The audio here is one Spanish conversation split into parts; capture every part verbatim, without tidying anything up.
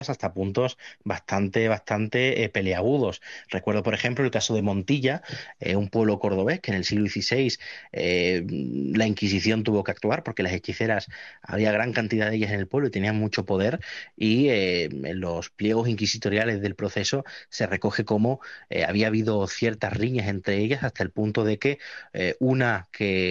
hasta puntos bastante, bastante eh, peleagudos. Recuerdo, por ejemplo, el caso de Montilla, eh, un pueblo cordobés que en el siglo dieciséis eh, la Inquisición tuvo que actuar porque las hechiceras, había gran cantidad de ellas en el pueblo y tenían mucho poder, y eh, en los pliegos inquisitoriales del proceso se recoge cómo eh, había habido ciertas riñas entre ellas hasta el punto de que eh, una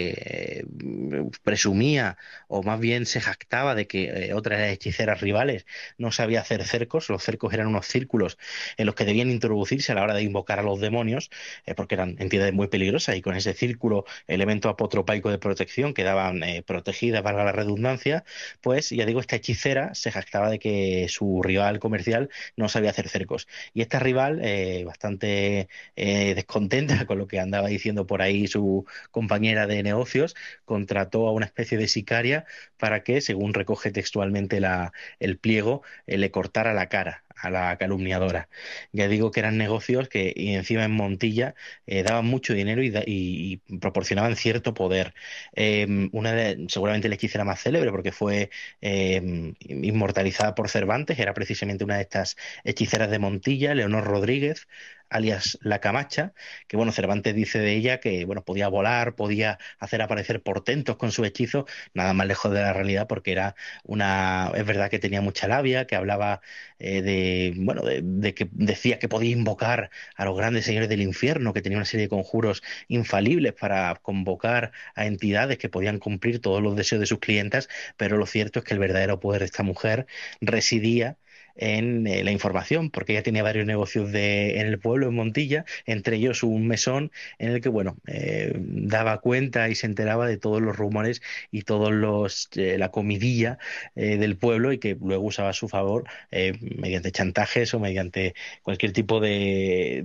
que eh, presumía, o más bien se jactaba de que eh, otras hechiceras rivales no sabía hacer cercos. Los cercos eran unos círculos en los que debían introducirse a la hora de invocar a los demonios, eh, porque eran entidades muy peligrosas, y con ese círculo, elemento apotropaico de protección, quedaban eh, protegidas, valga la redundancia. Pues ya digo, esta hechicera se jactaba de que su rival comercial no sabía hacer cercos. Y esta rival, eh, bastante eh, descontenta con lo que andaba diciendo por ahí su compañera de negocios, contrató a una especie de sicaria para que, según recoge textualmente la, el pliego, eh, le cortara la cara a la calumniadora. Ya digo que eran negocios que, y encima en Montilla, eh, daban mucho dinero y, da- y- y proporcionaban cierto poder. Eh, una de, seguramente la hechicera más célebre, porque fue eh, inmortalizada por Cervantes, era precisamente una de estas hechiceras de Montilla, Leonor Rodríguez, alias La Camacha, que bueno, Cervantes dice de ella que bueno, podía volar, podía hacer aparecer portentos con su hechizo, nada más lejos de la realidad, porque era una, es verdad que tenía mucha labia, que hablaba eh, de, bueno, de, de que decía que podía invocar a los grandes señores del infierno, que tenía una serie de conjuros infalibles para convocar a entidades que podían cumplir todos los deseos de sus clientas, pero lo cierto es que el verdadero poder de esta mujer residía en eh, la información, porque ella tenía varios negocios de, en el pueblo, en Montilla, entre ellos un mesón en el que, bueno, eh, daba cuenta y se enteraba de todos los rumores y todos los, eh, la comidilla eh, del pueblo, y que luego usaba a su favor eh, mediante chantajes o mediante cualquier tipo de,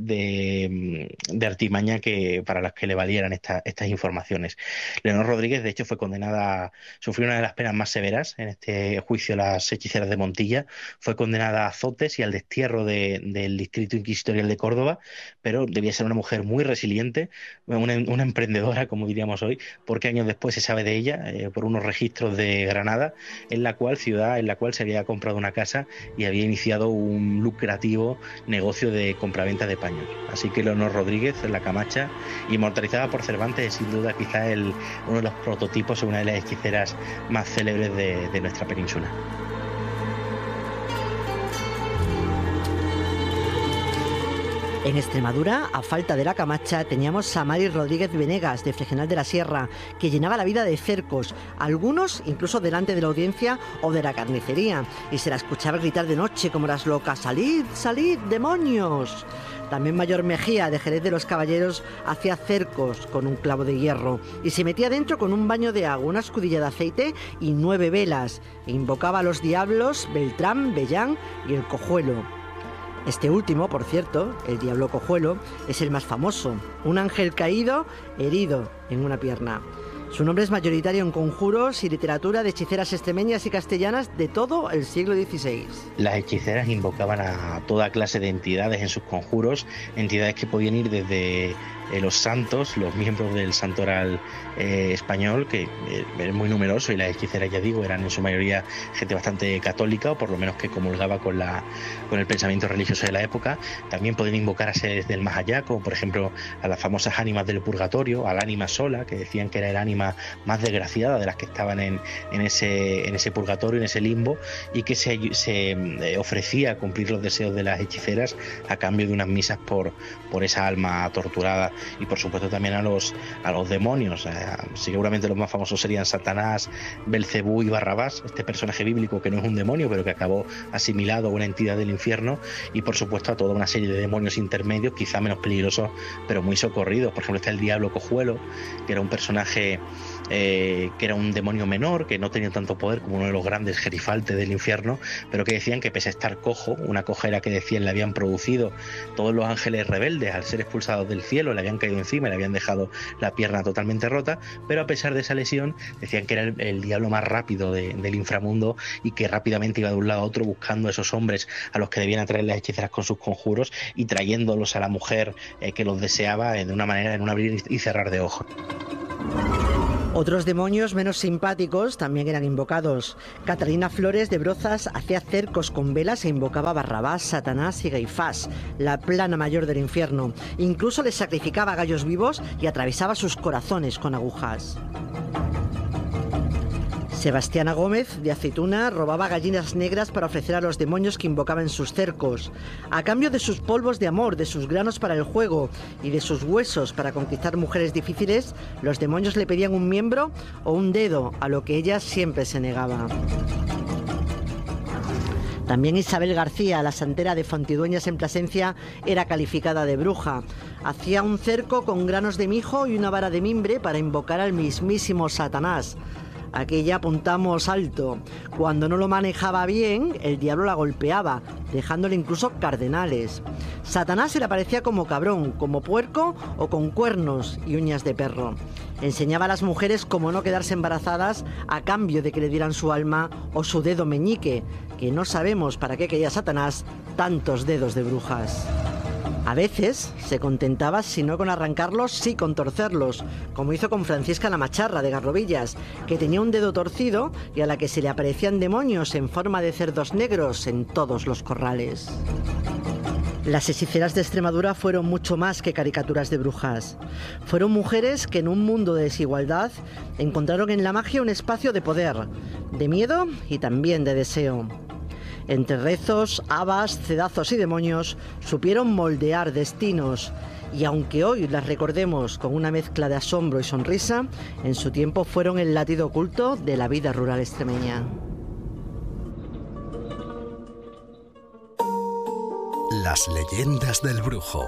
de, mm, de artimaña que, para las que le valieran esta- estas informaciones. Leonor Rodríguez, de hecho, fue condenada, sufrió una de las penas más severas en este juicio, las hechiceras de Montilla. Fue condenada a azotes y al destierro de- del Distrito Inquisitorial de Córdoba, pero debía ser una mujer muy resiliente, una, una emprendedora, como diríamos hoy, porque años después se sabe de ella eh, por unos registros de Granada, en la cual ciudad en la cual se había comprado una casa y había iniciado un lucrativo negocio de compraventa de paños. Así que Leonor Rodríguez, La Camacha, inmortalizada por Cervantes, es sin duda quizá el, uno de los prototipos o una de las hechiceras más célebres de, de nuestra península. En Extremadura, a falta de La Camacha, teníamos a Mari Rodríguez Venegas, de Fregenal de la Sierra, que llenaba la vida de cercos, algunos incluso delante de la audiencia o de la carnicería, y se la escuchaba gritar de noche como las locas: ¡salid, salid, demonios! También Mayor Mejía, de Jerez de los Caballeros, hacía cercos con un clavo de hierro y se metía dentro con un baño de agua, una escudilla de aceite y nueve velas, e invocaba a los diablos Beltrán, Bellán y el Cojuelo. Este último, por cierto, el Diablo Cojuelo, es el más famoso, un ángel caído, herido en una pierna. Su nombre es mayoritario en conjuros y literatura de hechiceras extremeñas y castellanas de todo el siglo dieciséis. Las hechiceras invocaban a toda clase de entidades en sus conjuros, entidades que podían ir desde eh, los santos, los miembros del santoral eh, español, que eh, es muy numeroso, y las hechiceras, ya digo, eran en su mayoría gente bastante católica, o por lo menos que comulgaba con, la, con el pensamiento religioso de la época. También podían invocar a seres del más allá, como por ejemplo a las famosas ánimas del purgatorio, al ánima sola, que decían que era el ánima más desgraciada de las que estaban en, en, ese, en ese purgatorio, en ese limbo, y que se, se eh, ofrecía a cumplir los deseos de las hechiceras a cambio de unas misas por, por esa alma torturada. Y por supuesto también a los, a los demonios. Eh, seguramente los más famosos serían Satanás, Belcebú y Barrabás, este personaje bíblico que no es un demonio, pero que acabó asimilado a una entidad del infierno, y por supuesto a toda una serie de demonios intermedios, quizá menos peligrosos, pero muy socorridos. Por ejemplo, está el Diablo Cojuelo, que era un personaje eh, que era un demonio menor, que no tenía tanto poder como uno de los grandes gerifaltes del infierno, pero que decían que, pese a estar cojo, una cojera que decían le habían producido todos los ángeles rebeldes al ser expulsados del cielo, le habían caído encima y le habían dejado la pierna totalmente rota, pero a pesar de esa lesión decían que era el, el diablo más rápido de, del inframundo, y que rápidamente iba de un lado a otro buscando a esos hombres a los que debían atraer las hechiceras con sus conjuros, y trayéndolos a la mujer eh, que los deseaba eh, de una manera, en un abrir y cerrar de ojos. Otros demonios menos simpáticos también eran invocados. Catalina Flores de Brozas hacía cercos con velas e invocaba a Barrabás, Satanás y Gaifás, la plana mayor del infierno. Incluso les sacrificaba gallos vivos y atravesaba sus corazones con agujas. Sebastiana Gómez de Aceituna robaba gallinas negras para ofrecer a los demonios que invocaba en sus cercos. A cambio de sus polvos de amor, de sus granos para el juego y de sus huesos para conquistar mujeres difíciles, los demonios le pedían un miembro o un dedo, a lo que ella siempre se negaba. También Isabel García, la santera de Fontidueñas en Plasencia, era calificada de bruja. Hacía un cerco con granos de mijo y una vara de mimbre para invocar al mismísimo Satanás. Aquella apuntamos alto. Cuando no lo manejaba bien, el diablo la golpeaba, dejándole incluso cardenales. Satanás se le aparecía como cabrón, como puerco o con cuernos y uñas de perro. Enseñaba a las mujeres cómo no quedarse embarazadas a cambio de que le dieran su alma o su dedo meñique, que no sabemos para qué quería Satanás tantos dedos de brujas. A veces se contentaba, si no con arrancarlos, sí con torcerlos, como hizo con Francisca la Macharra de Garrovillas, que tenía un dedo torcido y a la que se le aparecían demonios en forma de cerdos negros en todos los corrales. Las hechiceras de Extremadura fueron mucho más que caricaturas de brujas. Fueron mujeres que en un mundo de desigualdad encontraron en la magia un espacio de poder, de miedo y también de deseo. Entre rezos, habas, cedazos y demonios, supieron moldear destinos. Y aunque hoy las recordemos con una mezcla de asombro y sonrisa, en su tiempo fueron el latido oculto de la vida rural extremeña. Las leyendas del brujo.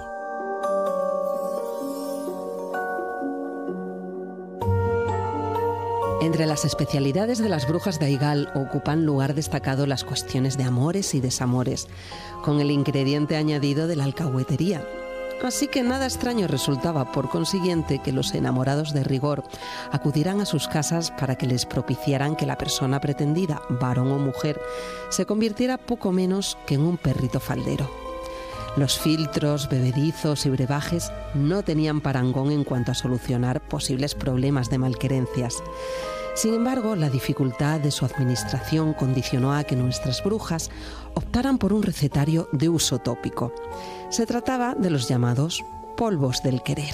Entre las especialidades de las brujas de Aigal ocupan lugar destacado las cuestiones de amores y desamores, con el ingrediente añadido de la alcahuetería. Así que nada extraño resultaba, por consiguiente, que los enamorados de rigor acudieran a sus casas para que les propiciaran que la persona pretendida, varón o mujer, se convirtiera poco menos que en un perrito faldero. Los filtros, bebedizos y brebajes no tenían parangón en cuanto a solucionar posibles problemas de malquerencias. Sin embargo, la dificultad de su administración condicionó a que nuestras brujas optaran por un recetario de uso tópico. Se trataba de los llamados polvos del querer.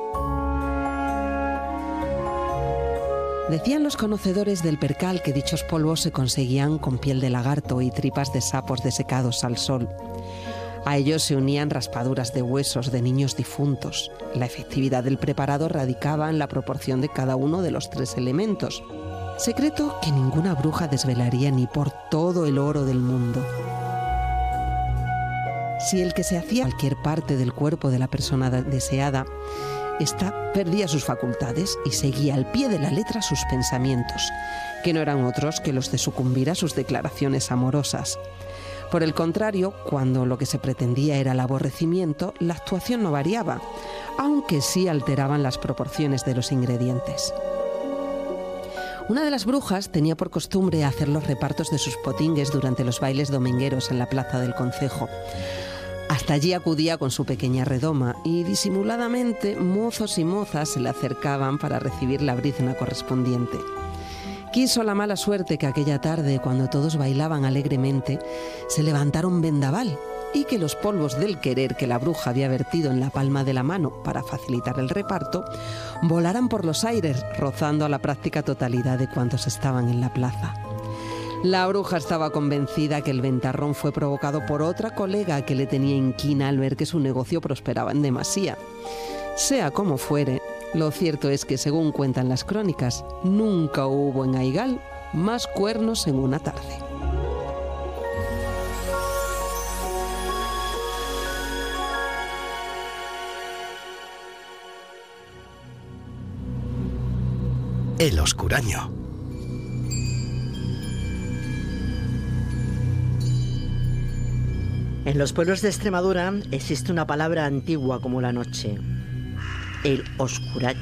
Decían los conocedores del percal que dichos polvos se conseguían con piel de lagarto y tripas de sapos desecados al sol. A ellos se unían raspaduras de huesos de niños difuntos. La efectividad del preparado radicaba en la proporción de cada uno de los tres elementos. Secreto que ninguna bruja desvelaría ni por todo el oro del mundo. Si el que se hacía cualquier parte del cuerpo de la persona deseada, ésta perdía sus facultades y seguía al pie de la letra sus pensamientos, que no eran otros que los de sucumbir a sus declaraciones amorosas. Por el contrario, cuando lo que se pretendía era el aborrecimiento, la actuación no variaba, aunque sí alteraban las proporciones de los ingredientes. Una de las brujas tenía por costumbre hacer los repartos de sus potingues durante los bailes domingueros en la plaza del concejo. Hasta allí acudía con su pequeña redoma y disimuladamente mozos y mozas se le acercaban para recibir la brizna correspondiente. Quiso la mala suerte que aquella tarde, cuando todos bailaban alegremente, se levantara un vendaval y que los polvos del querer que la bruja había vertido en la palma de la mano para facilitar el reparto, volaran por los aires, rozando a la práctica totalidad de cuantos estaban en la plaza. La bruja estaba convencida que el ventarrón fue provocado por otra colega que le tenía inquina al ver que su negocio prosperaba en demasía. Sea como fuere, lo cierto es que, según cuentan las crónicas, nunca hubo en Aigal más cuernos en una tarde. El oscuraño. En los pueblos de Extremadura existe una palabra antigua como la noche: el oscuraño.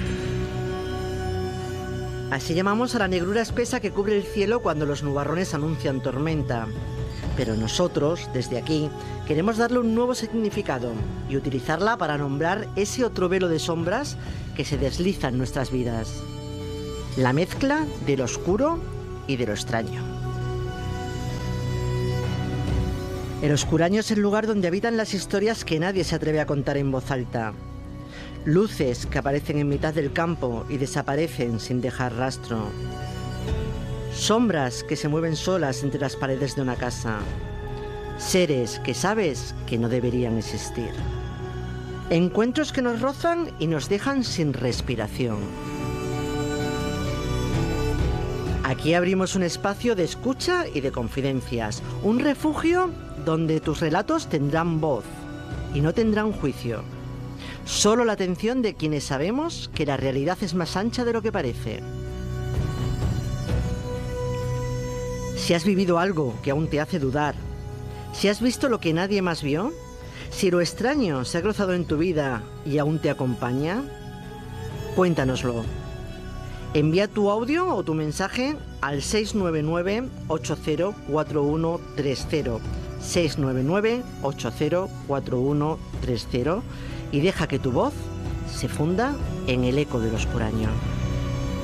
Así llamamos a la negrura espesa que cubre el cielo cuando los nubarrones anuncian tormenta. Pero nosotros, desde aquí, queremos darle un nuevo significado y utilizarla para nombrar ese otro velo de sombras que se desliza en nuestras vidas. la mezcla de lo oscuro y de lo extraño. El oscuraño es el lugar donde habitan las historias que nadie se atreve a contar en voz alta. Luces que aparecen en mitad del campo y desaparecen sin dejar rastro. Sombras que se mueven solas entre las paredes de una casa. Seres que sabes que no deberían existir. Encuentros que nos rozan y nos dejan sin respiración. Aquí abrimos un espacio de escucha y de confidencias, un refugio donde tus relatos tendrán voz y no tendrán juicio. Solo la atención de quienes sabemos que la realidad es más ancha de lo que parece. Si has vivido algo que aún te hace dudar, si has visto lo que nadie más vio, si lo extraño se ha cruzado en tu vida y aún te acompaña, cuéntanoslo. Envía tu audio o tu mensaje al seis nueve nueve, ocho cero cuatro uno tres cero, seis nueve nueve, ocho cero cuatro uno tres cero y deja que tu voz se funda en el eco del oscuraño.